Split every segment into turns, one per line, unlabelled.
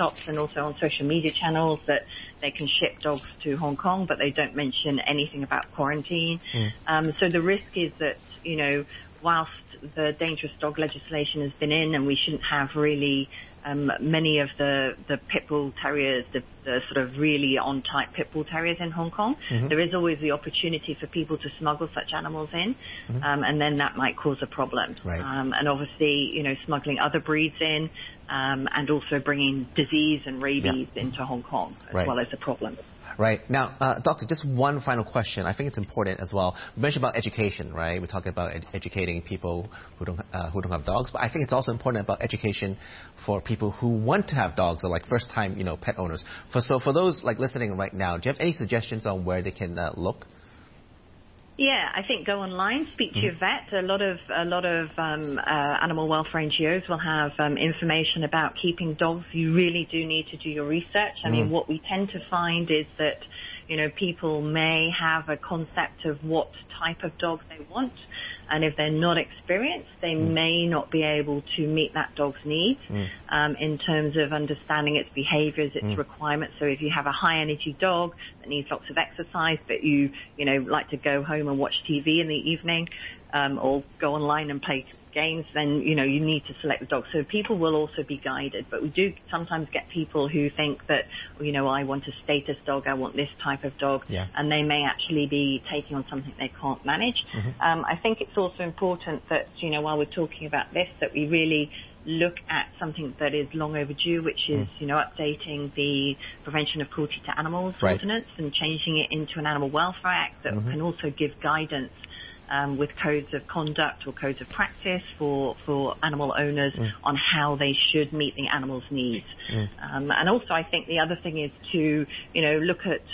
shops and also on social media channels that they can ship dogs to Hong Kong, but they don't mention anything about quarantine. So the risk is that, whilst the dangerous dog legislation has been in and we shouldn't have really many of the pit bull terriers, the sort of really on-type pit bull terriers in Hong Kong, there is always the opportunity for people to smuggle such animals in, and then that might cause a problem.
Right.
And obviously, smuggling other breeds in, and also bringing disease and rabies into Hong Kong as well as a problem.
Right. Now, Doctor, just one final question. I think it's important as well. We mentioned about education, right? We're talking about educating people who don't have dogs, but I think it's also important about education for people who want to have dogs or like first-time, pet owners. For those like listening right now, do you have any suggestions on where they can look?
Yeah, I think go online, speak to your vet. A lot of animal welfare NGOs will have information about keeping dogs. You really do need to do your research. I mean, what we tend to find is that, people may have a concept of what type of dog they want, and if they're not experienced, they may not be able to meet that dog's needs in terms of understanding its behaviors, its requirements. So if you have a high-energy dog that needs lots of exercise, but you like to go home and watch TV in the evening, or go online and play games, then, you need to select the dog. So people will also be guided, but we do sometimes get people who think that, I want a status dog, I want this type of dog, and they may actually be taking on something they can't manage. I think it's also important that, while we're talking about this, that we really look at something that is long overdue, which is, updating the Prevention of Cruelty to Animals ordinance and changing it into an Animal Welfare Act that can also give guidance with codes of conduct or codes of practice for animal owners on how they should meet the animal's needs. And also I think the other thing is to, look at,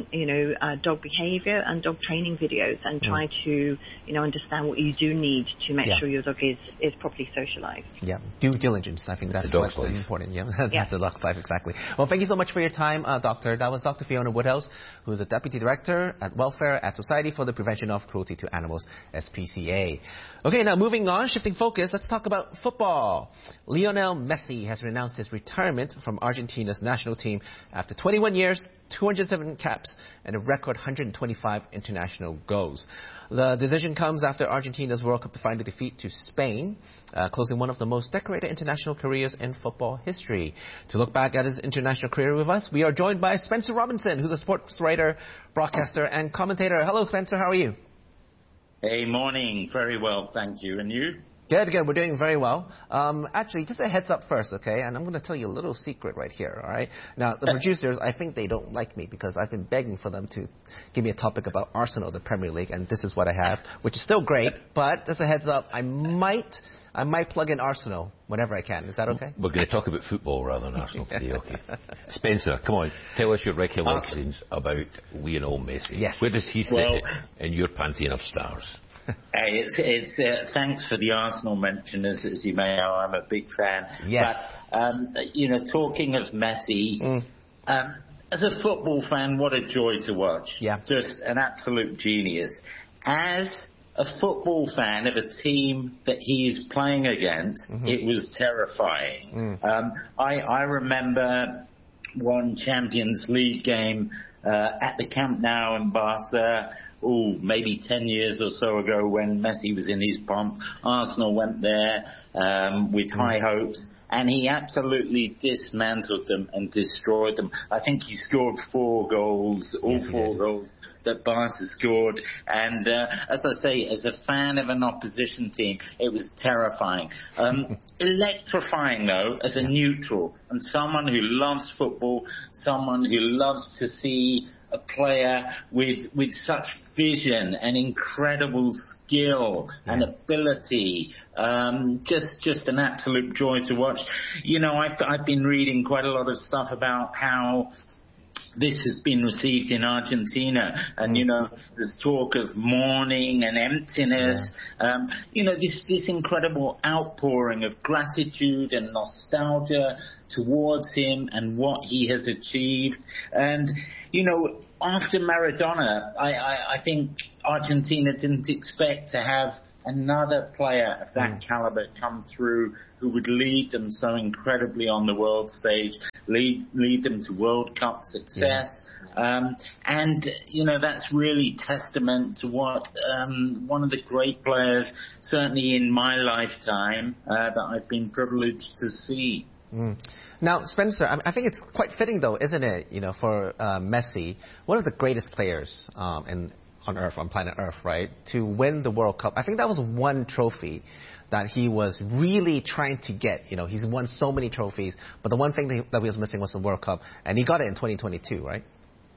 dog behavior and dog training videos and try to, understand what you do need to make sure your dog is properly socialized.
Yeah, due diligence. I think that's what's important. That's the dog's life, exactly. Well, thank you so much for your time, Doctor. That was Dr. Fiona Woodhouse, who is a Deputy Director at Welfare at Society for the Prevention of Cruelty to Animals, SPCA. Okay, now moving on, shifting focus, let's talk about football. Lionel Messi has renounced his retirement from Argentina's national team after 21 years, 207 caps, and a record 125 international goals. The decision comes after Argentina's World Cup final defeat to Spain, closing one of the most decorated international careers in football history. To look back at his international career with us, we are joined by Spencer Robinson, who's a sports writer, broadcaster, and commentator. Hello, Spencer. How are you?
Hey, morning. Very well, thank you. And you?
Good. We're doing very well. Actually, just a heads up first, okay? And I'm going to tell you a little secret right here, all right? Now, the producers, I think they don't like me because I've been begging for them to give me a topic about Arsenal, the Premier League, and this is what I have, which is still great, but just a heads up, I might plug in Arsenal whenever I can. Is that okay?
We're going to talk about football rather than Arsenal today, okay? Spencer, come on, tell us your recollections about Lionel Messi.
Yes.
Where does he sit in your pantheon of stars?
Hey, it's thanks for the Arsenal mention, as you may know, I'm a big fan.
Yes.
But, talking of Messi, as a football fan, what a joy to watch.
Yeah.
Just an absolute genius. As a football fan of a team that he's playing against, it was terrifying. I remember one Champions League game at the Camp Nou in Barca, maybe 10 years or so ago when Messi was in his pomp. Arsenal went there with high hopes, and he absolutely dismantled them and destroyed them. I think he scored 4 goals, four goals that Barca scored. And as I say, as a fan of an opposition team, it was terrifying. Electrifying, though, as a neutral and someone who loves football, someone who loves to see a player with such vision and incredible skill and ability. Just an absolute joy to watch. I've been reading quite a lot of stuff about how this has been received in Argentina, and there's talk of mourning and emptiness. This incredible outpouring of gratitude and nostalgia towards him and what he has achieved. And after Maradona, I think Argentina didn't expect to have another player of that caliber come through who would lead them so incredibly on the world stage. lead them to World Cup success. And, you know, that's really testament to what one of the great players, certainly in my lifetime, that I've been privileged to see.
Now, Spencer, I think it's quite fitting, though, isn't it, you know, for Messi, one of the greatest players on Earth, on planet Earth, right, to win the World Cup. I think that was one trophy that he was really trying to get. You know, he's won so many trophies, but the one thing that he was missing was the World Cup, and he got it in 2022, right?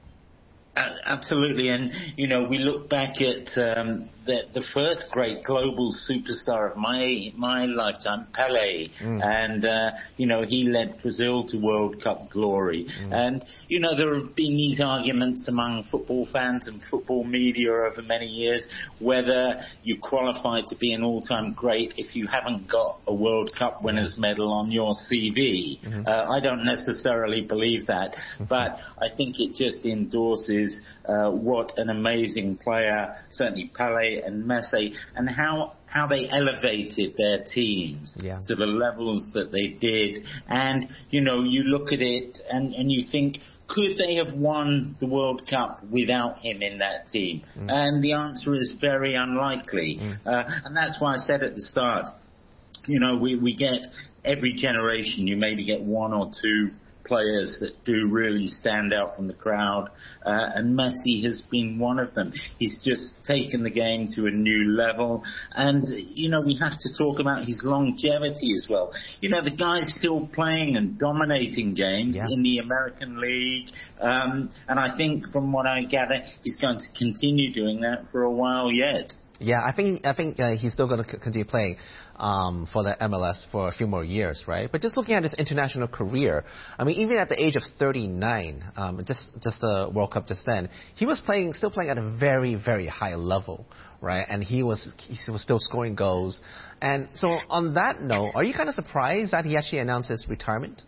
Absolutely, and you know, we look back at the first great global superstar of my lifetime, Pelé, and you know, he led Brazil to World Cup glory. And you know, there have been these arguments among football fans and football media over many years whether you qualify to be an all-time great if you haven't got a World Cup winners medal on your CV. I don't necessarily believe that, but I think it just endorses what an amazing player, certainly Pelé and Messi, and how they elevated their teams to the levels that they did. And, you know, you look at it and you think, could they have won the World Cup without him in that team? And the answer is very unlikely. And that's why I said at the start, you know, we get every generation, you maybe get one or two players that do really stand out from the crowd, and Messi has been one of them. He's just taken the game to a new level, and you know, we have to talk about his longevity as well. You know, the guy's still playing and dominating games in the American League, and I think from what I gather, he's going to continue doing that for a while yet.
Yeah, I think he's still going to continue playing for the MLS for a few more years, right? But just looking at his international career, I mean, even at the age of 39, just the World Cup just then, he was still playing at a very, very high level, right? And he was still scoring goals. And so on that note, are you kind of surprised that he actually announced his retirement?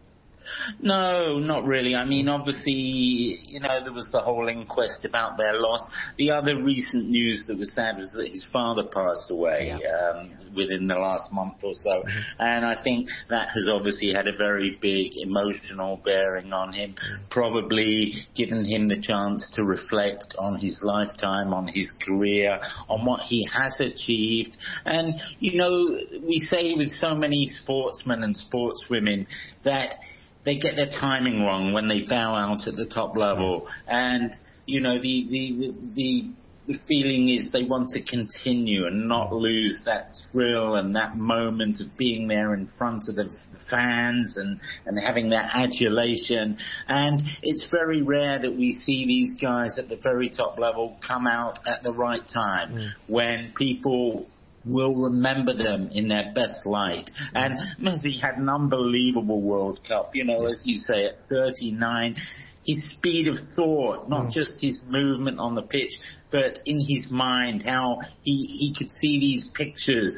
No, not really. I mean, obviously, you know, there was the whole inquest about their loss. The other recent news that was sad was that his father passed away within the last month or so. And I think that has obviously had a very big emotional bearing on him, probably given him the chance to reflect on his lifetime, on his career, on what he has achieved. And, you know, we say with so many sportsmen and sportswomen that they get their timing wrong when they bow out at the top level. And, you know, the feeling is they want to continue and not lose that thrill and that moment of being there in front of the fans and having that adulation. And it's very rare that we see these guys at the very top level come out at the right time when people will remember them in their best light. And Messi had an unbelievable World Cup, you know, as you say, at 39. His speed of thought, not just his movement on the pitch, but in his mind, how he could see these pictures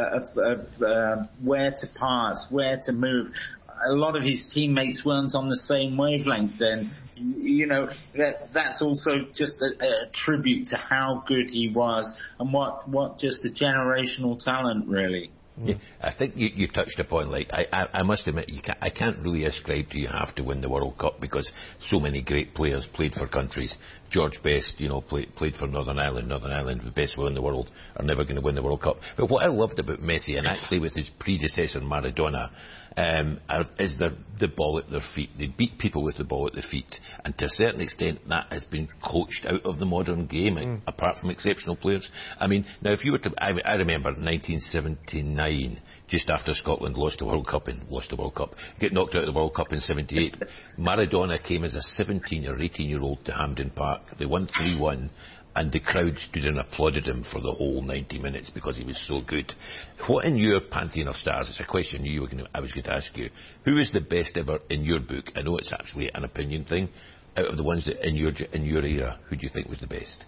of where to pass, where to move. A lot of his teammates weren't on the same wavelength, and you know, that's also just a tribute to how good he was and what just a generational talent, really.
Yeah, I think you touched upon, like, I must admit, I can't really ascribe to you have to win the World Cup because so many great players played for countries. George Best, you know, played for Northern Ireland. Northern Ireland, the best player in the world, are never going to win the World Cup. But what I loved about Messi, and actually with his predecessor Maradona, is the ball at their feet. They beat people with the ball at the feet. And to a certain extent, that has been coached out of the modern game, apart from exceptional players. I mean, now if you were to, I remember 1979, just after Scotland lost the World Cup, get knocked out of the World Cup in 78. Maradona came as a 17 or 18-year-old to Hampden Park. They won 3-1. And the crowd stood and applauded him for the whole 90 minutes because he was so good. What in your pantheon of stars, it's a question I was going to ask you, who is the best ever in your book? I know it's actually an opinion thing. Out of the ones that in your era, who do you think was the best?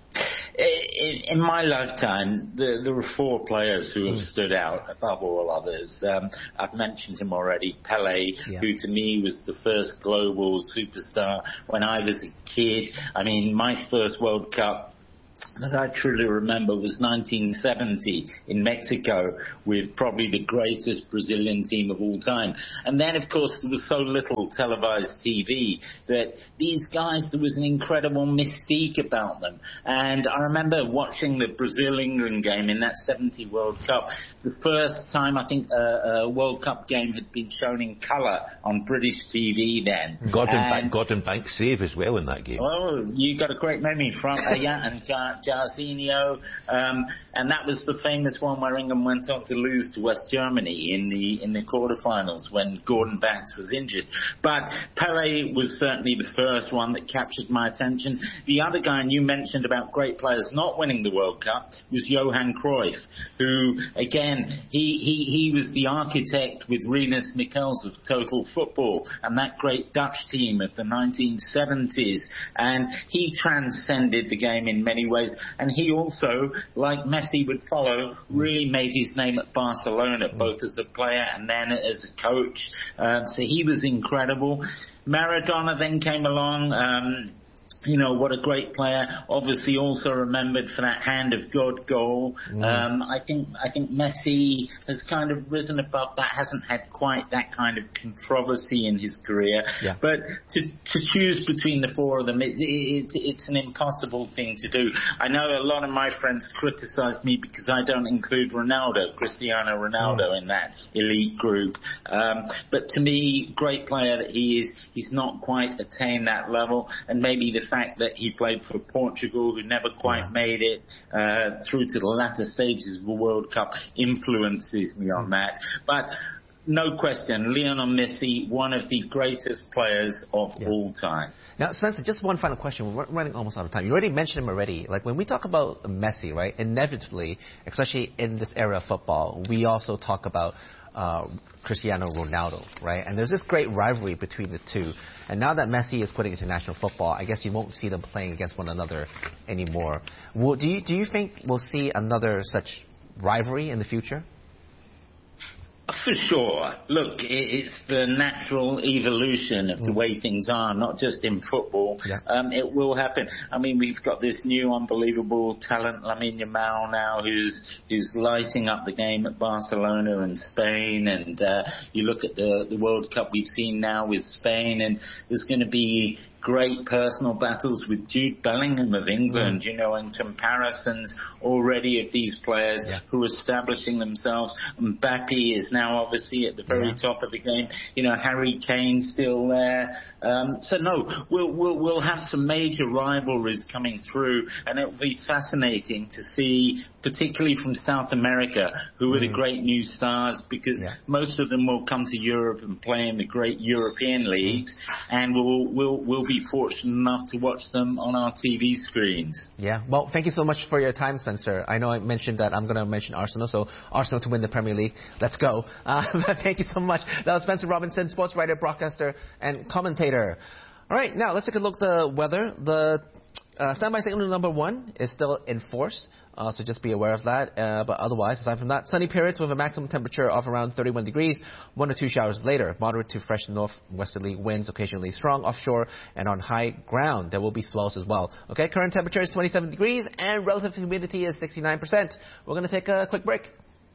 In my lifetime, there were four players who have stood out above all others. I've mentioned him already, Pelé, who to me was the first global superstar when I was a kid. I mean, my first World Cup that I truly remember was 1970 in Mexico, with probably the greatest Brazilian team of all time. And then, of course, there was so little televised TV that these guys, there was an incredible mystique about them. And I remember watching the Brazil-England game in that 70 World Cup. The first time I think a World Cup game had been shown in colour on British TV then.
Gordon Banks save as well in that game.
Oh, you got a great memory from and Jairzinho, and that was the famous one where England went on to lose to West Germany in the quarterfinals when Gordon Banks was injured. But Pelé was certainly the first one that captured my attention. The other guy, and you mentioned about great players not winning the World Cup, was Johan Cruyff, who again he was the architect with Rinus Michels of Total Football and that great Dutch team of the 1970s, and he transcended the game in many ways, and he also, like Messi would follow, really made his name at Barcelona, both as a player and then as a coach. So he was incredible. Maradona then came along. What a great player. Obviously also remembered for that hand of God goal. I think Messi has kind of risen above that, hasn't had quite that kind of controversy in his career. Yeah. But to choose between the four of them, it's an impossible thing to do. I know a lot of my friends criticize me because I don't include Cristiano Ronaldo in that elite group. But to me, great player that he is, he's not quite attained that level, and maybe the fact that he played for Portugal, who never quite made it through to the latter stages of the World Cup, influences me on that. But no question, Lionel Messi, one of the greatest players of all time.
Now, Spencer, just one final question. We're running almost out of time. You already mentioned him already. Like, when we talk about Messi, right, inevitably, especially in this era of football, we also talk about Cristiano Ronaldo, right? And there's this great rivalry between the two. And now that Messi is quitting international football, I guess you won't see them playing against one another anymore. Do you think we'll see another such rivalry in the future?
For sure. Look, it's the natural evolution of the way things are, not just in football. Yeah. It will happen. I mean, we've got this new unbelievable talent, Lamine Yamal, now, who's lighting up the game at Barcelona and Spain. And you look at the World Cup we've seen now with Spain, and there's going to be great personal battles with Jude Bellingham of England, and comparisons already of these players who are establishing themselves. Mbappe is now obviously at the very top of the game. Harry Kane's still there. So no, we'll have some major rivalries coming through, and it will be fascinating to see, particularly from South America, who are the great new stars, because most of them will come to Europe and play in the great European leagues, and we'll be fortunate enough to watch them on our TV screens.
Yeah, well, thank you so much for your time, Spencer. I know I mentioned that I'm going to mention Arsenal, so Arsenal to win the Premier League. Let's go. Thank you so much. That was Spencer Robinson, sports writer, broadcaster, and commentator. All right, now let's take a look at the weather. The standby signal number 1 is still in force, so just be aware of that. But otherwise, aside from that, sunny periods with a maximum temperature of around 31 degrees, 1 or 2 showers later. Moderate to fresh northwesterly winds, occasionally strong offshore and on high ground. There will be swells as well. Okay, current temperature is 27 degrees and relative humidity is 69%. We're going to take a quick break.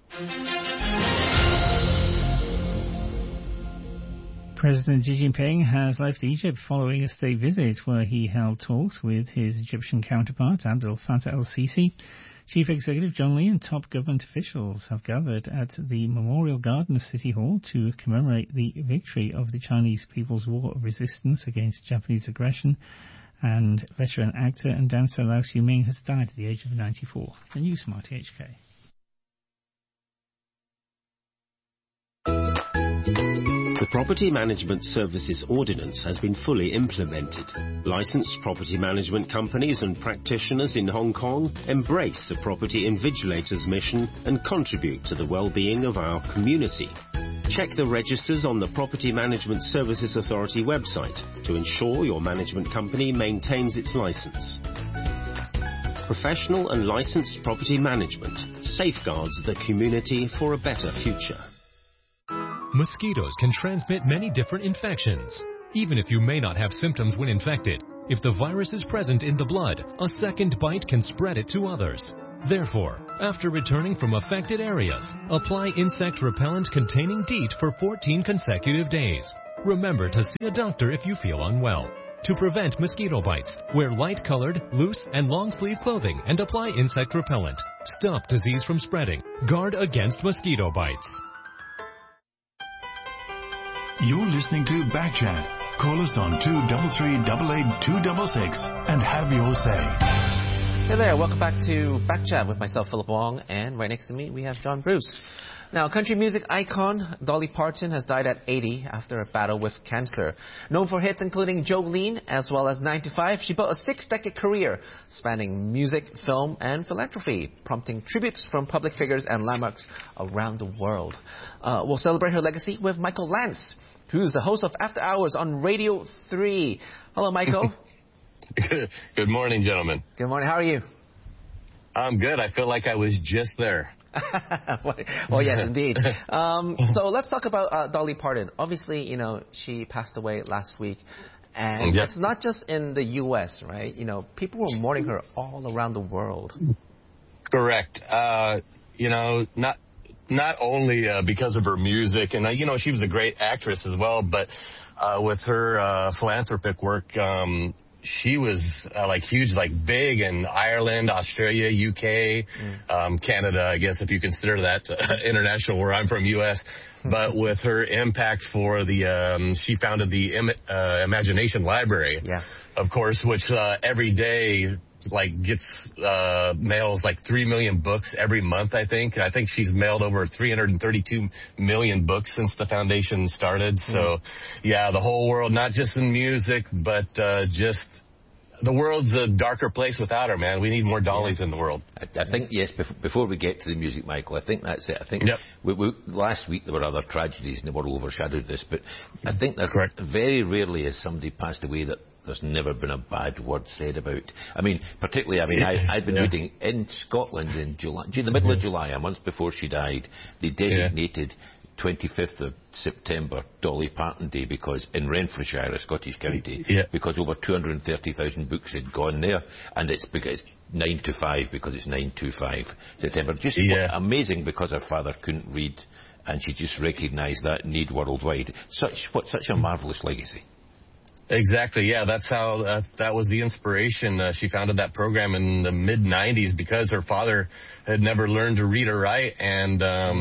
President Xi Jinping has left Egypt following a state visit where he held talks with his Egyptian counterpart, Abdel Fattah el-Sisi. Chief Executive John Lee and top government officials have gathered at the Memorial Garden of City Hall to commemorate the victory of the Chinese People's War of Resistance against Japanese aggression. And veteran actor and dancer Lau Siu-ming has died at the age of 94. The News from RTHK.
The Property Management Services Ordinance has been fully implemented. Licensed property management companies and practitioners in Hong Kong embrace the property invigilator's mission and contribute to the well-being of our community. Check the registers on the Property Management Services Authority website to ensure your management company maintains its license. Professional and licensed property management safeguards the community for a better future.
Mosquitoes can transmit many different infections. Even if you may not have symptoms when infected, If the virus is present in the blood, a second bite can spread it to others. Therefore, after returning from affected areas, apply insect repellent containing DEET for 14 consecutive days. Remember to see a doctor if you feel unwell. To prevent mosquito bites, wear light-colored, loose, and long-sleeve clothing and apply insect repellent. Stop disease from spreading. Guard against mosquito bites.
You're listening to Backchat. Call us on 233-88-266 and have your say.
Hey there, welcome back to Backchat with myself, Philip Wong, and right next to me we have John Bruce. Now, country music icon Dolly Parton has died at 80 after a battle with cancer. Known for hits including Jolene as well as 9 to 5, she built a 6-decade career spanning music, film, and philanthropy, prompting tributes from public figures and landmarks around the world. We'll celebrate her legacy with Michael Lance, who's the host of After Hours on Radio 3. Hello, Michael.
Good morning, gentlemen.
Good morning. How are you?
I'm good. I feel like I was just there.
Well, yes, indeed. So let's talk about Dolly Parton. Obviously, you know, she passed away last week. And it's not just in the U.S., right? You know, people were mourning her all around the world.
Correct. You know, not only because of her music, and, you know, she was a great actress as well, but with her philanthropic work, she was huge, big in Ireland, Australia, UK, Canada, I guess, if you consider that international, where I'm from, U.S. But with her impact for the, she founded the Imagination Library, of course, which every day gets mails 3 million books every month, I think. I think she's mailed over 332 million books since the foundation started. So, yeah, the whole world, not just in music, but just the world's a darker place without her, man. We need more Dollys in the world.
I think, yes, before we get to the music, Michael, I think that's it. I think last week there were other tragedies and the world overshadowed this, but I think that very rarely has somebody passed away that there's never been a bad word said about. I mean, particularly, I've been reading in Scotland in July, the middle of July, a month before she died, they designated 25th of September Dolly Parton Day because in Renfrewshire, a Scottish county, because over 230,000 books had gone there, and it's because it's 9 to 5 because it's 925 September. Just amazing because her father couldn't read, and she just recognised that need worldwide. Such a marvellous legacy.
Exactly, yeah, that's how, that was the inspiration. She founded that program in the mid-90s because her father had never learned to read or write, and,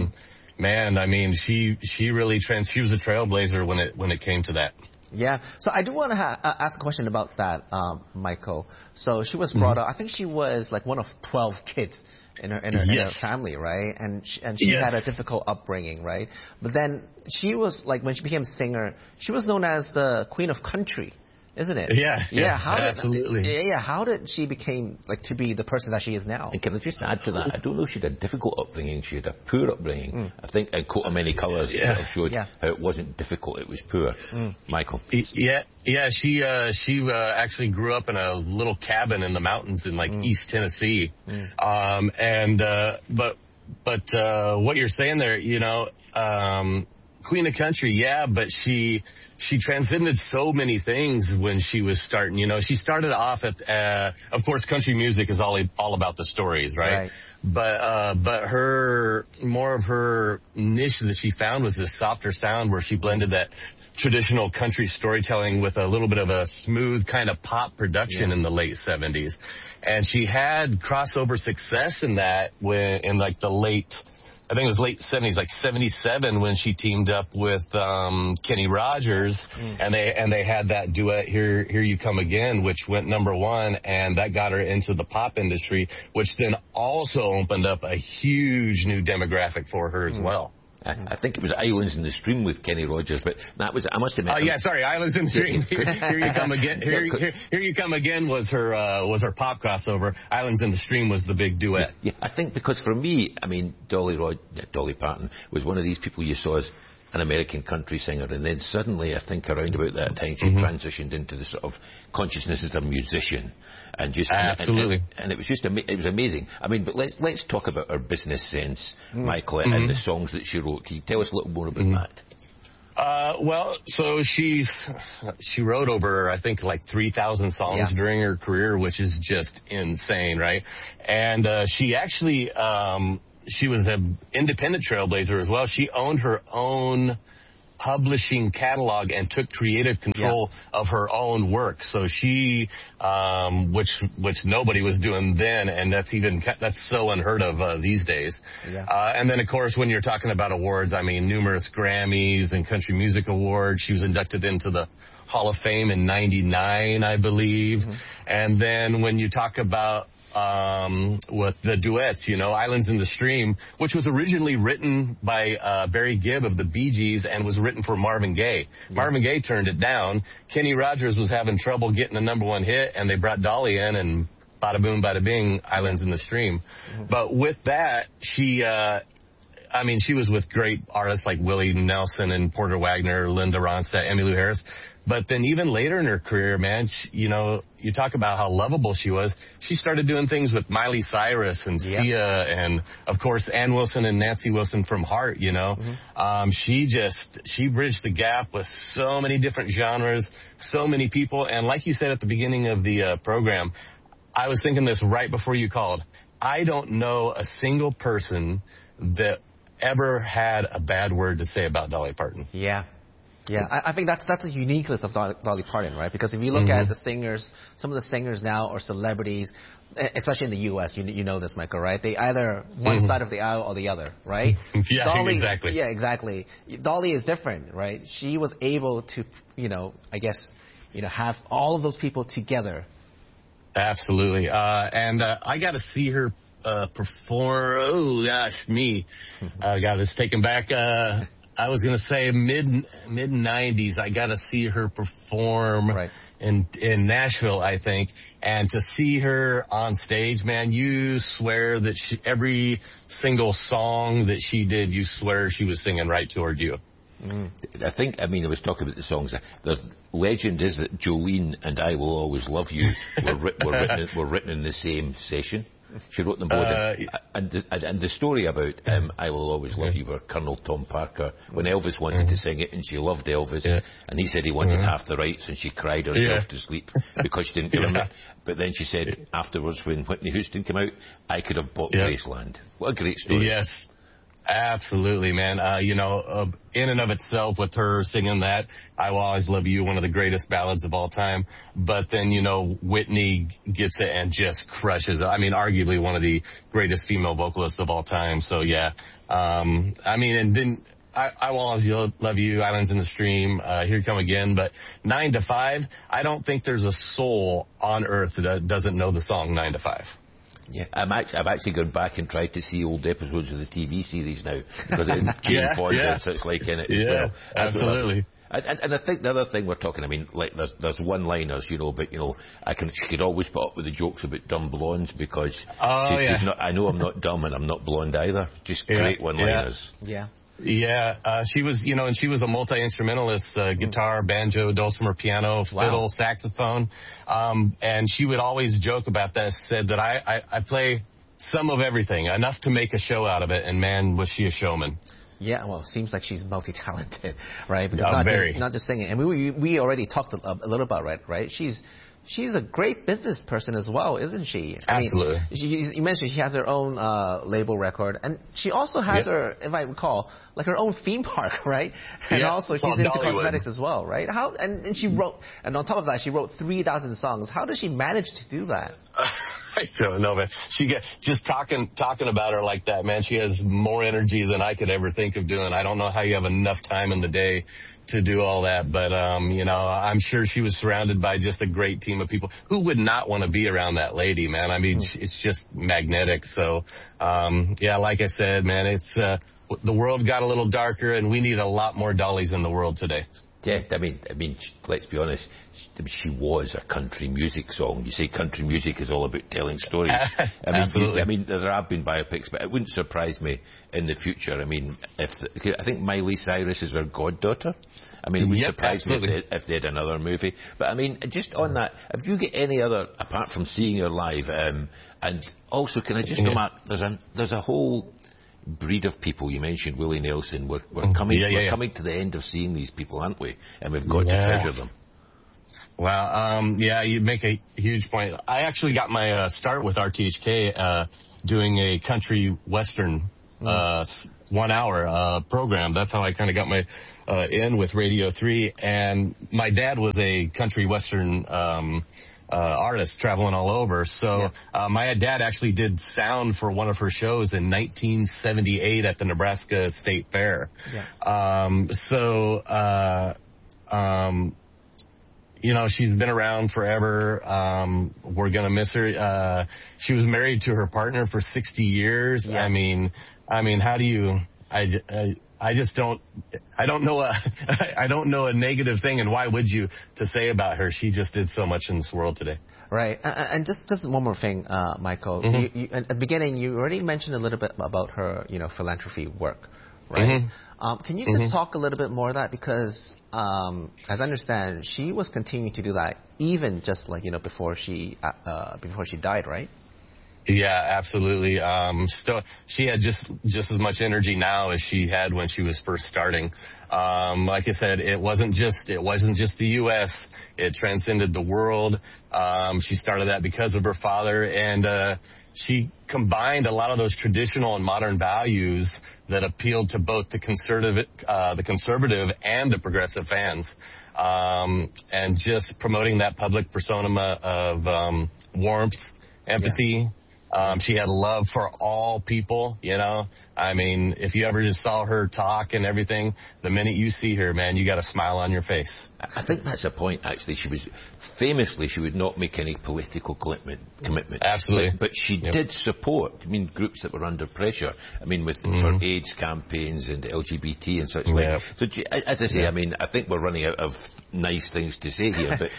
man, I mean, she really she was a trailblazer when it came to that.
Yeah, so I do want to ask a question about that, Michael. So she was brought up, I think she was one of 12 kids in her family, right? And she had a difficult upbringing, right? But then she was, when she became a singer, she was known as the Queen of Country, isn't it?
Yeah, absolutely.
How did she became, to be the person that she is now?
And can I just add to that? I don't know if she had a difficult upbringing, she had a poor upbringing. I think a coat of many colours showed how it wasn't difficult, it was poor. Michael?
Yeah, she actually grew up in a little cabin in the mountains in East Tennessee. But what you're saying there, you know, Queen of Country, but she transcended so many things when she was starting. You know, she started off at, of course, country music is all about the stories, right? But more of her niche that she found was this softer sound where she blended that traditional country storytelling with a little bit of a smooth kind of pop production in the late 70s. And she had crossover success in that in the late, I think it was late 70s, 77, when she teamed up with Kenny Rogers, and they had that duet, Here You Come Again, which went #1, and that got her into the pop industry, which then also opened up a huge new demographic for her as well.
I think it was Islands in the Stream with Kenny Rogers, but that was, I must admit.
Islands in the Stream. Here You Come Again. Here You Come Again was her pop crossover. Islands in the Stream was the big duet.
Yeah, I think because for me, I mean, Dolly Parton was one of these people you saw as an American country singer, and then suddenly, I think around about that time, she transitioned into the sort of consciousness as a musician, and just
absolutely,
and it was just it was amazing. I mean, but let's talk about her business sense, Michael, and the songs that she wrote. Can you tell us a little more about that?
Well, so she wrote over, I think, like 3,000 songs during her career, which is just insane, right? And she actually, she was an independent trailblazer as well. She owned her own publishing catalog and took creative control of her own work. So she, which nobody was doing then, and that's so unheard of these days. And then of course when you're talking about awards, I mean numerous Grammys and Country Music Awards. She was inducted into the Hall of Fame in '99, I believe. And then when you talk about with the duets, Islands in the Stream, which was originally written by Barry Gibb of the Bee Gees and was written for Marvin Gaye. Marvin Gaye turned it down. Kenny Rogers was having trouble getting a #1 hit, and they brought Dolly in, and bada boom, bada bing, Islands in the Stream. But with that, she was with great artists like Willie Nelson and Porter Wagner, Linda Ronstadt, Emmylou Harris. But then even later in her career, man, you talk about how lovable she was. She started doing things with Miley Cyrus and Sia and, of course, Ann Wilson and Nancy Wilson from Heart, She bridged the gap with so many different genres, so many people. And like you said at the beginning of the program, I was thinking this right before you called. I don't know a single person that ever had a bad word to say about Dolly Parton.
Yeah, I think that's the uniqueness of Dolly Parton, right? Because if you look at the singers, some of the singers now are celebrities, especially in the U.S., you know this, Michael, right? They either one side of the aisle or the other, right? Dolly, exactly. Yeah, exactly. Dolly is different, right? She was able to, have all of those people together.
Absolutely. And I got to see her perform. Oh, gosh, me. I got this taken back. I was going to say mid-90s. I got to see her perform in Nashville, I think. And to see her on stage, man, you swear that every single song that she did, you swear she was singing right toward you.
I was talking about the songs. The legend is that Jolene and I Will Always Love You were written in the same session. She wrote them both. And the story about I Will Always Love You were Colonel Tom Parker, when Elvis wanted to sing it, and she loved Elvis, and he said he wanted half the rights, and she cried herself to sleep because she didn't give him it. But then she said afterwards, when Whitney Houston came out, I could have bought Graceland. What a great story.
Yes. Absolutely, man. In and of itself, with her singing that, I Will Always Love You, one of the greatest ballads of all time. But then, Whitney gets it and just crushes it. I mean, arguably one of the greatest female vocalists of all time. So, yeah. And then I Will Always Love You, Islands in the Stream, Here You Come Again. But 9 to 5, I don't think there's a soul on earth that doesn't know the song 9 to 5.
Yeah, I've actually gone back and tried to see old episodes of the TV series now, because Jane Fonda and such like in it as well.
Absolutely.
And I think the other thing we're talking, there's one-liners, but she could always put up with the jokes about dumb blondes, because she's not. I know I'm not dumb and I'm not blonde either. Just great one-liners.
Yeah, she was, and she was a multi-instrumentalist, guitar, banjo, dulcimer, piano, fiddle, saxophone. And she would always joke about that, said that I play some of everything, enough to make a show out of it, and man, was she a showman.
Yeah, well, it seems like she's multi-talented, right? Because not just singing. And we already talked a little about, right? She's a great business person as well, isn't she?
Absolutely.
You mentioned she has her own label record, and she also has her, if I recall, like her own theme park, right? And also she's into cosmetics as well, right? And she wrote, and on top of that, she wrote 3,000 songs. How does she manage to do that?
I don't know, man. Just talking about her like that, man. She has more energy than I could ever think of doing. I don't know how you have enough time in the day to do all that, but I'm sure she was surrounded by just a great team of people. Who would not want to be around that lady, man? I mean, it's just magnetic. So, like I said, man, it's the world got a little darker, and we need a lot more Dollys in the world today.
Yeah, I mean, let's be honest. She was a country music song. You say country music is all about telling stories.
Absolutely.
There have been biopics, but it wouldn't surprise me in the future. I mean, I think Miley Cyrus is her goddaughter. I mean, it wouldn't surprise me if they had another movie. But I mean, just on that, if you get any other, apart from seeing her live, and also, can I just remark, there's a whole, breed of people. You mentioned Willie Nelson. We're coming to the end of seeing these people, aren't we? And we've got to treasure them.
Wow. You make a huge point. I actually got my start with RTHK doing a country western 1 hour program. That's how I kind of got my in with Radio 3. And my dad was a country western artist traveling all over. So my dad actually did sound for one of her shows in 1978 at the Nebraska State Fair. She's been around forever. We're going to miss her. She was married to her partner for 60 years. I mean, how do you, I don't know a negative thing, and why would you, to say about her? She just did so much in this world today.
Right. And just one more thing, Michael. You, at the beginning, you already mentioned a little bit about her, philanthropy work, right? Can you just talk a little bit more of that? Because, as I understand, she was continuing to do that even just before she died, right?
Yeah, absolutely. She had just as much energy now as she had when she was first starting. Like I said, it wasn't just the U.S. It transcended the world. She started that because of her father, and she combined a lot of those traditional and modern values that appealed to both the conservative and the progressive fans, and just promoting that public persona of warmth, empathy. She had love for all people, I mean, if you ever just saw her talk and everything, the minute you see her, man, you got a smile on your face.
I think that's a point, actually. She would not make any political commitment.
Absolutely.
But she did support, groups that were under pressure. For AIDS campaigns and LGBT and such like. So, as I say, I think we're running out of nice things to say here, but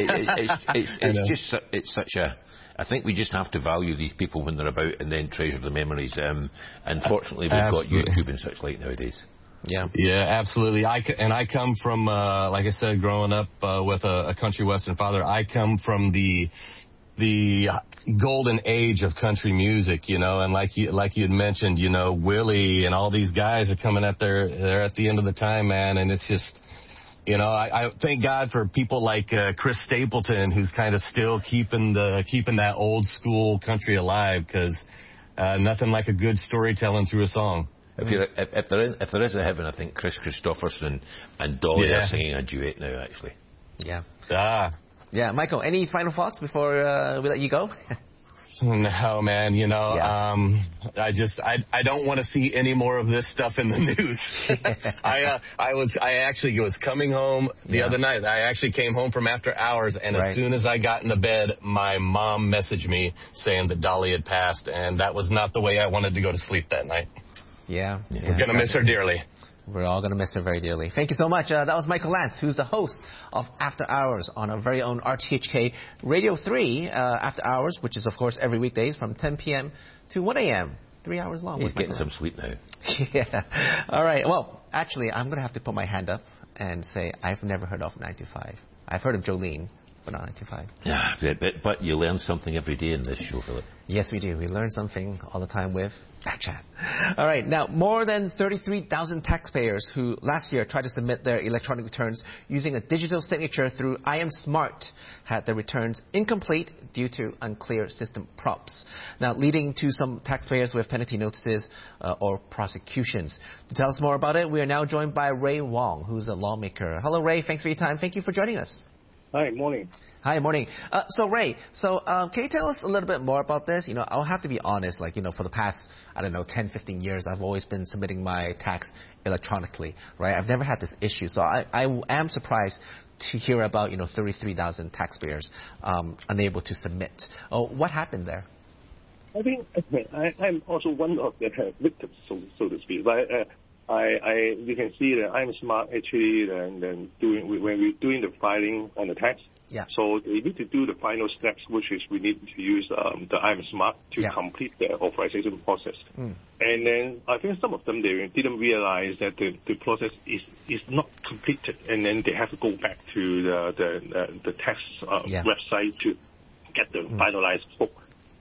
it's such a, I think we just have to value these people when they're about and then treasure the memories. Unfortunately, we've got YouTube and such like nowadays.
Yeah, absolutely. I come from, like I said, growing up with a country western father. I come from the golden age of country music, and like you had mentioned, Willie and all these guys are coming at they're at the end of the time, man, and it's just. I thank God for people like Chris Stapleton, who's kind of still keeping that old school country alive, because nothing like a good storytelling through a song.
If there is a heaven, I think Chris Christopherson and Dolly are singing a duet now, actually.
Yeah, Michael, any final thoughts before we let you go?
No, man, I don't want to see any more of this stuff in the news. I actually was coming home the other night. I actually came home from after hours, and as soon as I got into bed, my mom messaged me saying that Dolly had passed, and that was not the way I wanted to go to sleep that night.
We're
going to miss her dearly.
We're all going to miss her very dearly. Thank you so much. That was Michael Lance, who's the host of After Hours on our very own RTHK Radio 3 After Hours, which is, of course, every weekdays from 10 p.m. to 1 a.m. 3 hours long.
He's getting some sleep now.
All right. Well, actually, I'm going to have to put my hand up and say I've never heard of 9 to 5. I've heard of Jolene, but not 9 to 5.
Yeah, but you learn something every day in this show, Philip.
Yes, we do. We learn something all the time with Backchat. All right. Now, more than 33,000 taxpayers who last year tried to submit their electronic returns using a digital signature through iAmSmart had their returns incomplete due to unclear system prompts. Now, leading to some taxpayers with penalty notices or prosecutions. To tell us more about it, we are now joined by Ray Wong, who's a lawmaker. Hello, Ray. Thanks for your time. Thank you for joining us.
Hi, morning.
Hi, morning. So Ray, can you tell us a little bit more about this? I'll have to be honest, for the past, 10, 15 years, I've always been submitting my tax electronically, right? I've never had this issue. So I am surprised to hear about, 33,000 taxpayers, unable to submit. What happened there?
I think I'm also one of the victims, so to speak. You can see that iAmSmart actually, and then when we're doing the filing on the tax.
Yeah.
So they need to do the final steps, which is we need to use the iAmSmart to complete the authorization process. And then I think some of them, they didn't realize that the process is not completed, and then they have to go back to the tax website to get the finalized book.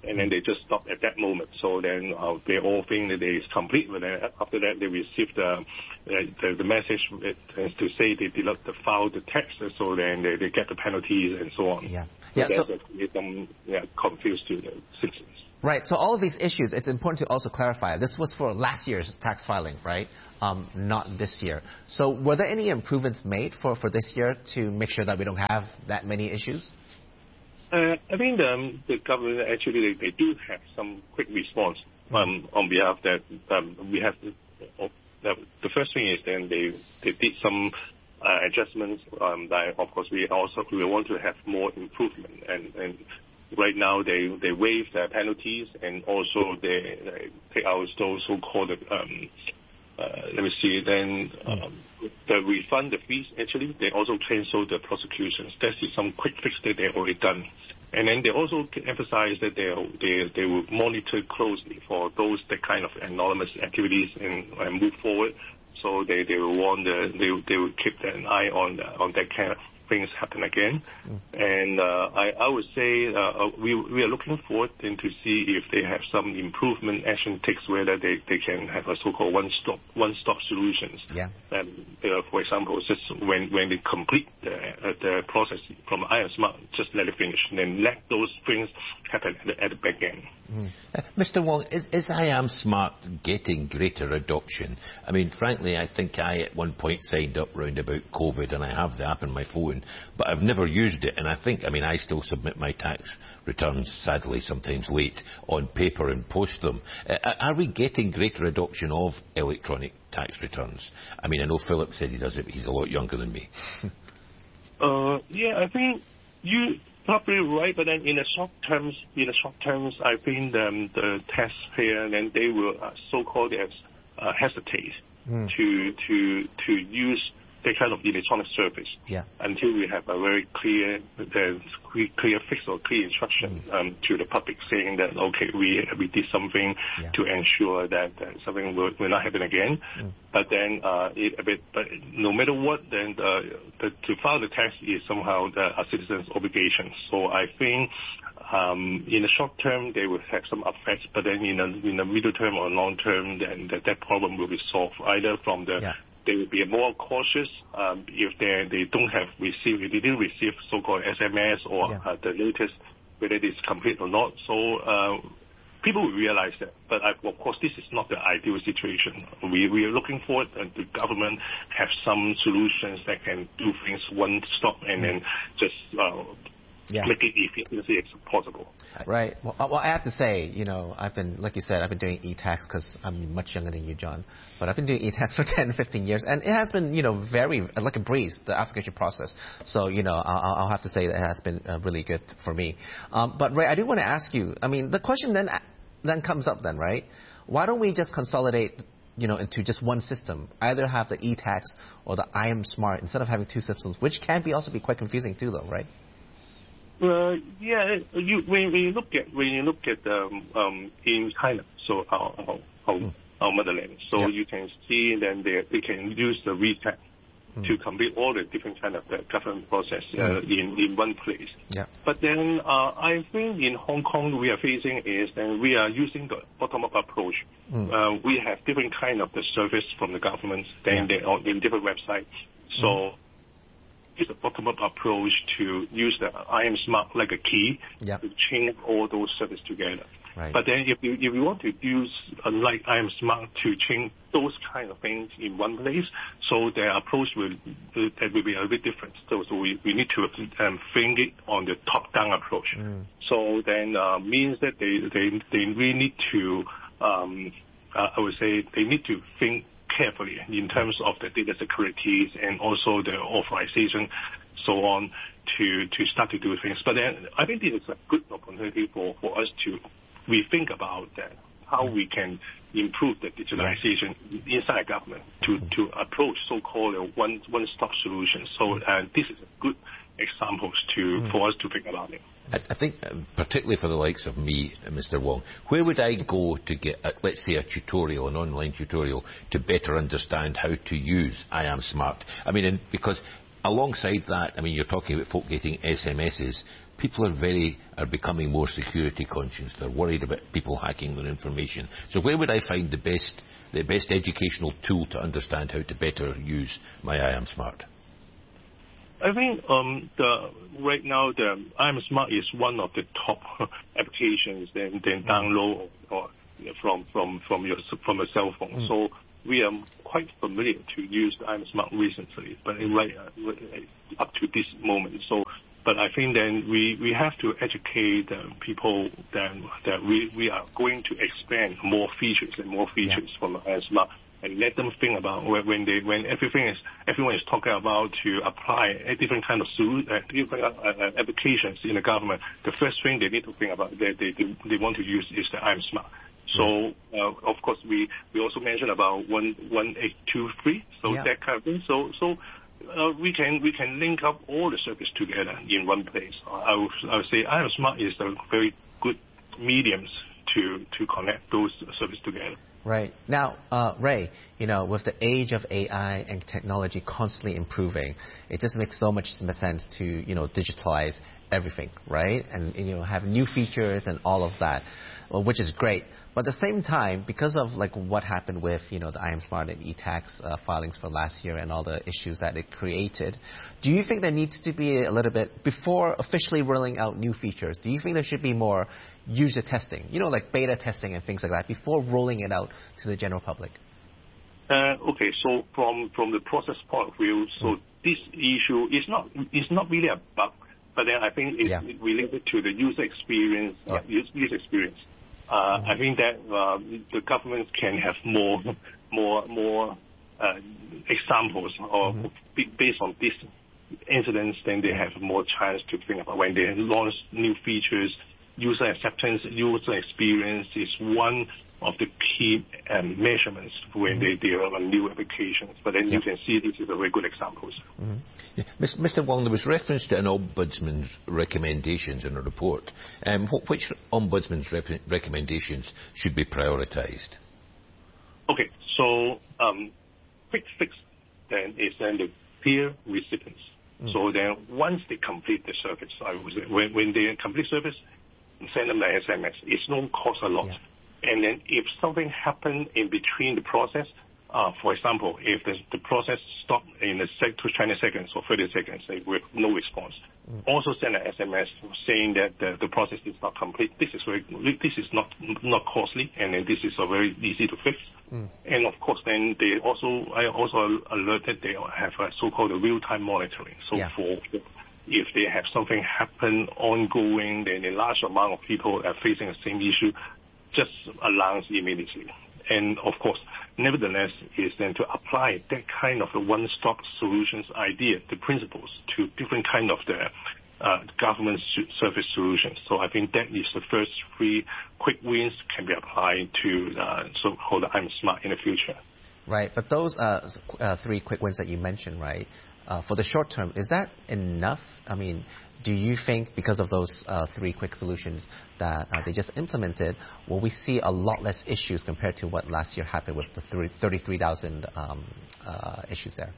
and then they just stop at that moment. So then they all think that it is complete, but then after that they receive the message to say they did not file the tax, so then they get the penalties and so on. So some confused to the citizens.
Right. So all of these issues, it's important to also clarify. This was for last year's tax filing, right? Not this year. So were there any improvements made for this year to make sure that we don't have that many issues?
I think the government actually they do have some quick response on behalf that we have. The first thing is then they did some adjustments. That of course we want to have more improvement, and right now they waive the penalties, and also they take out those so-called let me see. Then the refund the fees. Actually, they also cancel the prosecutions. That is some quick fix that they've already done. And then they also emphasize that they will monitor closely for that kind of anonymous activities and move forward. So they will warn they will keep an eye on that kind of things happen again. And I would say we are looking forward then to see if they have some improvement action takes, whether they can have a so-called one-stop solutions. For example, just when they complete the process from IamSmart, just let it finish, and then let those things happen at the back end.
Mr. Wong, is IamSmart getting greater adoption? I mean, frankly, I think I at one point signed up round about COVID, and I have the app on my phone, but I've never used it. And I still submit my tax returns, sadly, sometimes late, on paper and post them. Are we getting greater adoption of electronic tax returns? I mean, I know Philip said he does it, but he's a lot younger than me.
I think you probably right, but then in the short terms, I think the taxpayer, then they will so-called hesitate to use that kind of electronic service until we have a very clear fix or clear instruction to the public saying that okay, we did something to ensure that something will not happen again. But then but no matter what, then to file the tax is somehow a citizen's obligation. So I think in the short term they will have some effects, but then in the middle term or long term, then that problem will be solved either from the they will be more cautious if they didn't receive so-called SMS or the latest, whether it is complete or not. So people will realize that. But of course, this is not the ideal situation. We are looking forward that the government have some solutions that can do things one stop and then just make it efficiently as possible.
Right. Well, I have to say, I've been, like you said, I've been doing e-tax because I'm much younger than you, John. But I've been doing e-tax for 10, 15 years. And it has been, very, like a breeze, the application process. So, I'll have to say that it has been really good for me. But Ray, I do want to ask you, I mean, the question then comes up then, right? Why don't we just consolidate into just one system, either have the e-tax or the IamSmart instead of having two systems, which can also be quite confusing too, though, right?
When you look at in China, so our motherland, so you can see then they can use the WeTab to complete all the different kind of the government process in one place. But then I think in Hong Kong we are facing is then we are using the bottom-up approach. We have different kind of the service from the government then in different websites. So it's a bottom-up approach to use the IamSmart like a key to chain all those services together. But then if you want to use like IamSmart to chain those kind of things in one place, so the approach will be a bit different. So we need to think it on the top-down approach. So then means that they really need to, I would say, they need to think carefully in terms of the data securities and also the authorization, so on, to start to do things. But then I think this is a good opportunity for us to rethink about that, how we can improve the digitalization inside government to approach so-called one-stop solution. So this is a good example for us to think about it.
I think, particularly for the likes of me, Mr. Wong, where would I go to get, let's say, a tutorial, an online tutorial, to better understand how to use IamSmart? I mean, because alongside that, I mean, you're talking about folk getting SMSs. People are becoming more security conscious. They're worried about people hacking their information. So where would I find the best educational tool to understand how to better use my IAM Smart?
I think right now the IAM Smart is one of the top applications then download or from a cell phone. So we are quite familiar to use the IAM Smart recently, but up to this moment. So, but I think then we have to educate people that we are going to expand more features from IAM Smart, and let them think about when everyone is talking about to apply a different kind of different applications in the government. The first thing they need to think about they want to use is the IAM Smart. So of course we also mentioned about 1823, so that kind of thing. So we can link up all the services together in one place. I would say IAM Smart is a very good mediums to connect those services together.
Right. Now, Ray, with the age of AI and technology constantly improving, it just makes so much sense to, digitalize everything, right? And, have new features and all of that, which is great. But at the same time, because of what happened with, the IAM Smart and e-tax filings for last year and all the issues that it created, do you think there needs to be a little bit, before officially rolling out new features, do you think there should be more user testing, like beta testing and things like that, before rolling it out to the general public?
Okay, so from the process point of view, so this issue is not really a bug, but then I think it's related to the user experience. I think that the government can have more examples or based on these incidents, then they have more chance to think about when they launch new features. User acceptance, user experience is one of the key measurements when they develop new applications. But then you can see this is a very good example.
Mr. Wong, there was reference to an ombudsman's recommendations in a report. Which ombudsman's recommendations should be prioritised? Okay,
so quick fix then is then the peer recipients. So then once they complete the service, I would say when they complete service, send them the SMS. It's not cost a lot. And then if something happened in between the process, for example, if the process stopped in 20 seconds or 30 seconds with no response, also send an SMS saying that the process is not complete. This is not costly, and then this is very easy to fix. And of course, then I also alerted they have a so-called real-time monitoring. So if they have something happen ongoing, then a large amount of people are facing the same issue, just announce immediately. And of course, nevertheless, is then to apply that kind of a one-stop solutions idea, the principles, to different kind of the government service solutions. So I think that is the first 3 quick wins can be applied to so-called IAM Smart in the future.
Right, but those 3 quick wins that you mentioned, right, for the short term, is that enough? I mean, do you think because of those 3 quick solutions that they just implemented, will we see a lot less issues compared to what last year happened with the 33,000 issues there?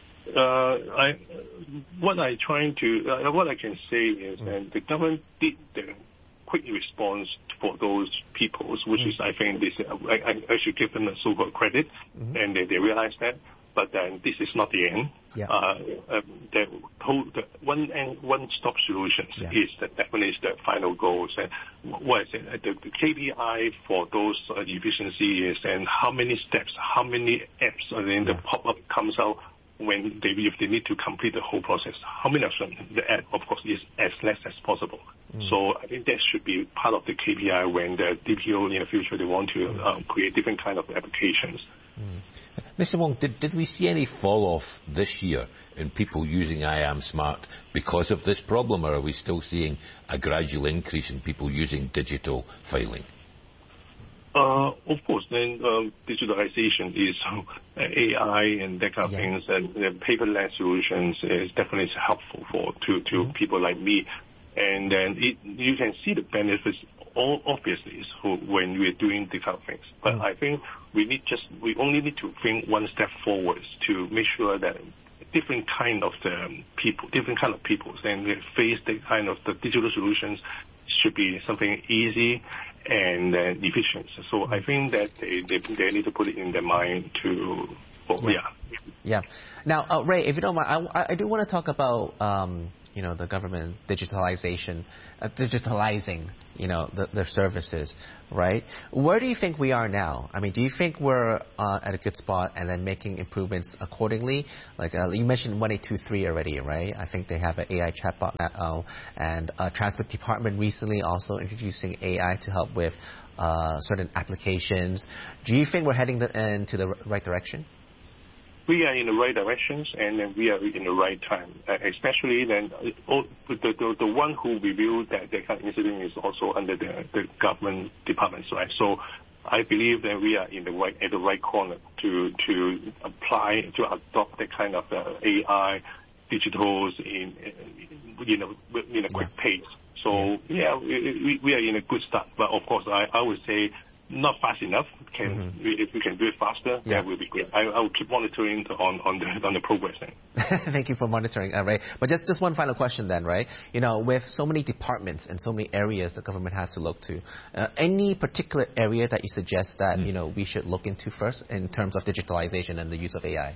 What I can say is that the government did the quick response for those peoples, which is, I think, I should give them a so-called credit, and they realized that. But then this is not the end. The one-stop solutions is definitely the final goals. And what is it? The KPI for those efficiency is and how many steps, how many apps, and then the pop-up comes out if they need to complete the whole process. How many of them? The app, of course, is as less as possible. So I think that should be part of the KPI when the DPO in the future they want to create different kind of applications.
Mr. Wong, did we see any fall-off this year in people using IAM Smart because of this problem, or are we still seeing a gradual increase in people using digital filing?
Of course, then digitalization is AI and that kind of things, and paperless solutions is definitely helpful to people like me. And then you can see the benefits obviously when we're doing these kind of things. But I think we only need to think one step forward to make sure that different kind of people, and they face the kind of the digital solutions should be something easy and efficient. So I think that they need to put it in their mind to,
Yeah. Now, Ray, if you don't mind, I do want to talk about, the government digitalizing, their services, right? Where do you think we are now? I mean, do you think we're at a good spot and then making improvements accordingly? Like you mentioned 1823 already, right? I think they have an AI chatbot now, and Transport Department recently also introducing AI to help with certain applications. Do you think we're heading into the right direction?
We are in the right directions, and then we are in the right time. Especially then, the one who reviewed that kind of incident is also under the government departments, right? So I believe that we are at the right corner to adopt that kind of AI digitals in a quick pace. So we are in a good start. But of course, I would say not fast enough. If we can do it faster, that would be great. I will keep monitoring on the progress then.
Thank you for monitoring, Ray. But just one final question then, right? With so many departments and so many areas the government has to look to, any particular area that you suggest that we should look into first in terms of digitalization and the use of AI?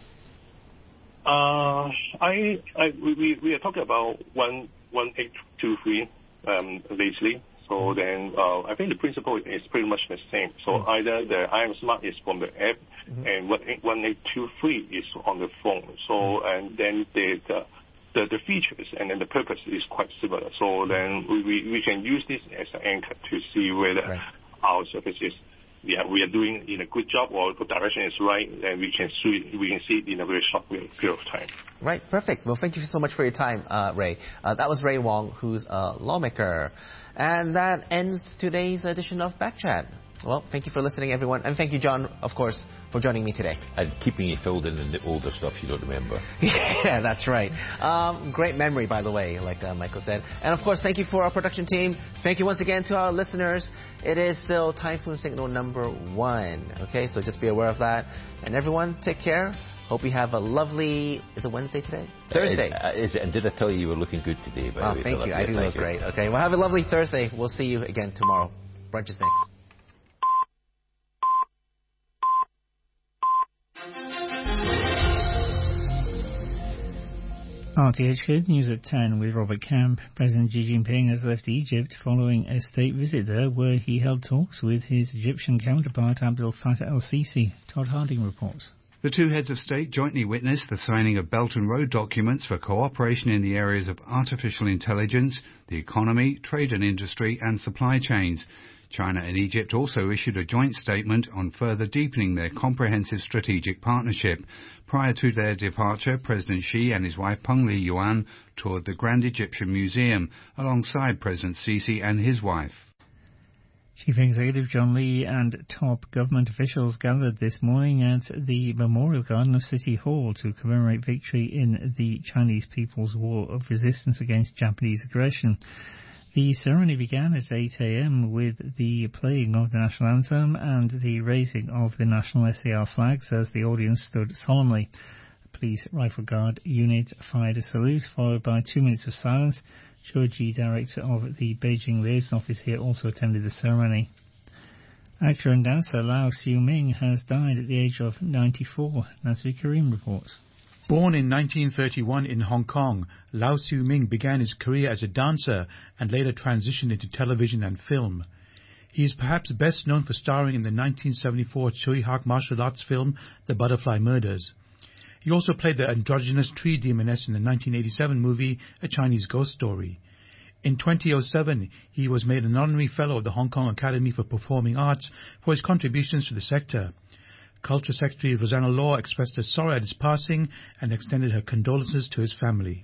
We are talking about 1823 lately. So then I think the principle is pretty much the same. So either the IamSmart is from the app, and 1823 is on the phone. So and then the features and then the purpose is quite similar. So then we can use this as an anchor to see whether our services we are doing in a good job or the direction is right, and we can see it in a very short period of time. Right, perfect. Well, thank you so much for your time, Ray. That was Ray Wong, who's a lawmaker. And that ends today's edition of Backchat. Well, thank you for listening, everyone. And thank you, John, of course, for joining me today.
And keeping you filled in the older stuff you don't remember.
Yeah, that's right. Great memory, by the way, like Michael said. And, of course, thank you for our production team. Thank you once again to our listeners. It is still Typhoon Signal number 1. Okay, so just be aware of that. And, everyone, take care. Hope you have a lovely... Is it Wednesday today? Thursday.
Is it? And did I tell you were looking good today? By the way,
thank you. I do look great. Okay, well, have a lovely Thursday. We'll see you again tomorrow. Brunch is next.
RTH Good News at 10 with Robert Camp. President Xi Jinping has left Egypt following a state visit there where he held talks with his Egyptian counterpart Abdel Fattah el-Sisi. Todd Harding reports.
The two heads of state jointly witnessed the signing of Belt and Road documents for cooperation in the areas of artificial intelligence, the economy, trade and industry, and supply chains. China and Egypt also issued a joint statement on further deepening their comprehensive strategic partnership. Prior to their departure, President Xi and his wife Peng Liyuan toured the Grand Egyptian Museum alongside President Sisi and his wife.
Chief Executive John Lee and top government officials gathered this morning at the Memorial Garden of City Hall to commemorate victory in the Chinese People's War of Resistance against Japanese aggression. The ceremony began at 8 a.m. with the playing of the national anthem and the raising of the national SAR flags as the audience stood solemnly. The Police Rifle Guard unit fired a salute, followed by 2 minutes of silence. Zhou Ji, director of the Beijing Liaison Office here, also attended the ceremony. Actor and dancer Lau Siu-ming has died at the age of 94. Nasri Karim reports.
Born in 1931 in Hong Kong, Lau Siu-ming began his career as a dancer and later transitioned into television and film. He is perhaps best known for starring in the 1974 Tsui Hark martial arts film The Butterfly Murders. He also played the androgynous tree demoness in the 1987 movie A Chinese Ghost Story. In 2007, he was made an honorary fellow of the Hong Kong Academy for Performing Arts for his contributions to the sector. Culture Secretary Rosanna Law expressed her sorrow at his passing and extended her condolences to his family.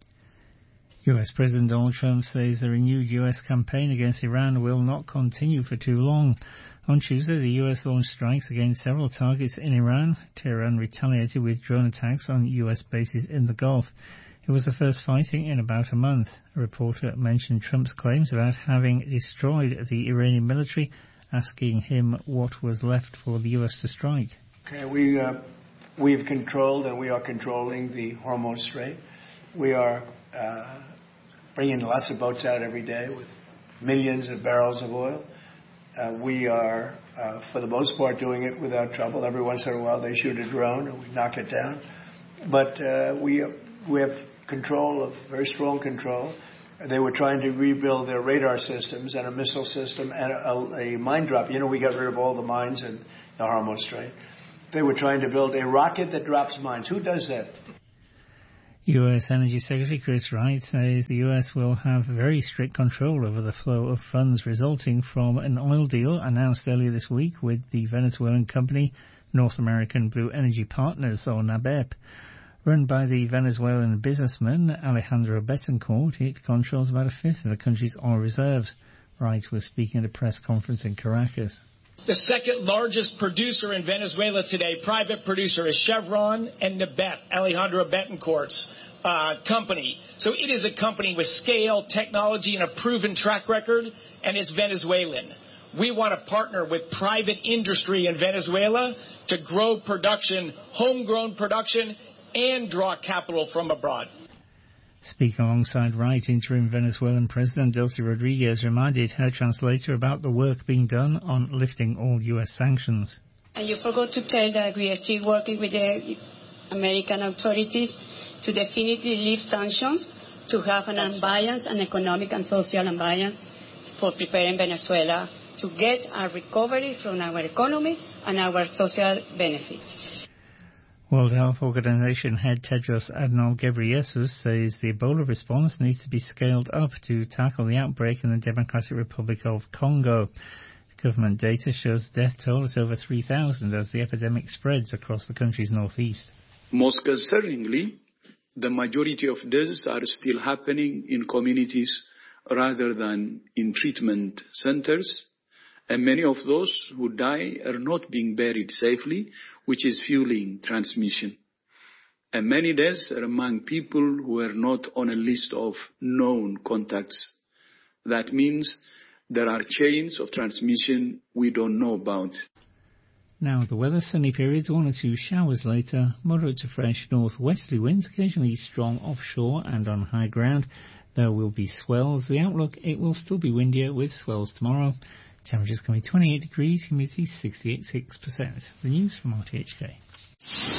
US President Donald Trump says the renewed US campaign against Iran will not continue for too long. On Tuesday, the US launched strikes against several targets in Iran. Tehran retaliated with drone attacks on US bases in the Gulf. It was the first fighting in about a month. A reporter mentioned Trump's claims about having destroyed the Iranian military, asking him what was left for the US to strike.
Okay, we we've controlled and we are controlling the Hormuz Strait. We are bringing lots of boats out every day with millions of barrels of oil. We are, for the most part, doing it without trouble. Every once in a while they shoot a drone and we knock it down. But we have control, of very strong control. They were trying to rebuild their radar systems and a missile system and a mine drop. You know, we got rid of all the mines in the Hormuz Strait. They were trying to build a rocket that drops mines. Who does that?
U.S. Energy Secretary Chris Wright says the U.S. will have very strict control over the flow of funds resulting from an oil deal announced earlier this week with the Venezuelan company North American Blue Energy Partners, or NABEP. Run by the Venezuelan businessman Alejandro Betancourt, it controls about a fifth of the country's oil reserves. Wright was speaking at a press conference in Caracas.
The second largest producer in Venezuela today, private producer, is Chevron and NABEP, Alejandro Betancourt's company. So it is a company with scale, technology, and a proven track record, and it's Venezuelan. We want to partner with private industry in Venezuela to grow production, homegrown production, and draw capital from abroad.
Speaking alongside Wright, interim Venezuelan President Delcy Rodriguez reminded her translator about the work being done on lifting all U.S. sanctions.
And you forgot to tell that we are still working with the American authorities to definitely lift sanctions, to have an unbiased and economic and social unbiased for preparing Venezuela to get a recovery from our economy and our social benefits.
World Health Organization head Tedros Adhanom Ghebreyesus says the Ebola response needs to be scaled up to tackle the outbreak in the Democratic Republic of Congo. Government data shows the death toll is over 3,000 as the epidemic spreads across the country's northeast.
Most concerningly, the majority of deaths are still happening in communities rather than in treatment centers. And many of those who die are not being buried safely, which is fueling transmission. And many deaths are among people who are not on a list of known contacts. That means there are chains of transmission we don't know about.
Now the weather, sunny periods, 1 or 2 showers later, moderate to fresh northwesterly winds, occasionally strong offshore and on high ground. There will be swells. The outlook, it will still be windier with swells tomorrow. Temperatures can be 28 degrees, humidity 68.6%. The news from RTHK.